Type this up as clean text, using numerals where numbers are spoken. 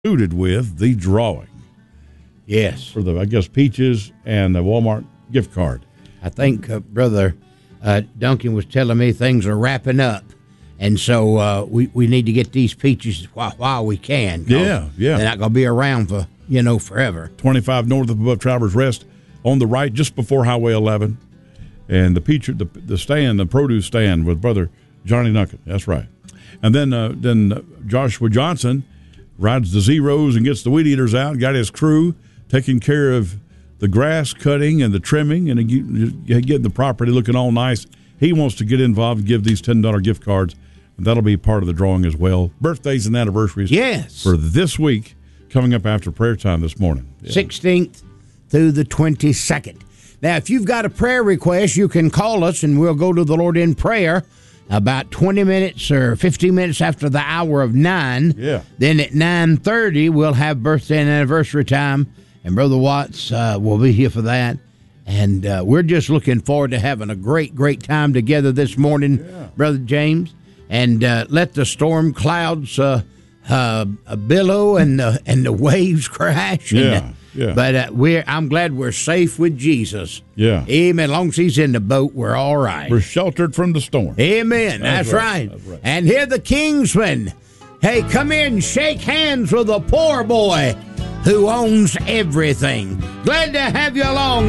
included with the drawing. Yes. For the, I guess, Peaches and the Walmart gift card. I think Brother Duncan was telling me things are wrapping up. And so we need to get these Peaches while we can. Yeah. They're not going to be around for, forever. 25 north of above Travelers Rest on the right, just before Highway 11. And the produce stand with Brother Johnny Duncan. That's right. And then Joshua Johnson rides the Zeros and gets the weed eaters out, got his crew taking care of the grass cutting and the trimming and getting the property looking all nice. He wants to get involved and give these $10 gift cards, and that'll be part of the drawing as well. Birthdays and anniversaries for this week coming up after prayer time this morning. Yeah. 16th through the 22nd. Now, if you've got a prayer request, you can call us, and we'll go to the Lord in prayer about 20 minutes or 15 minutes after the hour of 9. Yeah. Then at 9:30, we'll have birthday and anniversary time, and Brother Watts will be here for that. And we're just looking forward to having a great, great time together this morning, Brother James. And let the storm clouds billow and the waves crash. Yeah. But I'm glad we're safe with Jesus. Yeah. Amen. As long as he's in the boat, we're all right. We're sheltered from the storm. Amen. That's right. That's right. And here the Kingsmen. Hey, come in, shake hands with a poor boy who owns everything. Glad to have you along.